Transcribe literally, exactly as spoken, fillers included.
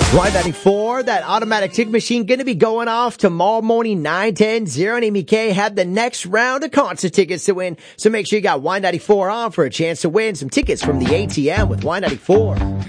Y ninety-four, that automatic ticket machine going to be going off tomorrow morning, nine ten. Zero and Amy K have the next round of concert tickets to win. So make sure you got Y ninety-four on for a chance to win some tickets from the A T M with Y ninety-four.